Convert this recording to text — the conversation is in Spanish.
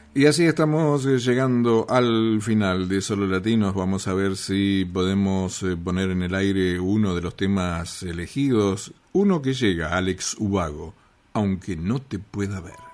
Y así estamos llegando al final de Solo Latinos. Vamos a ver si podemos poner en el aire uno de los temas elegidos. Uno que llega, Alex Ubago, aunque no te pueda ver.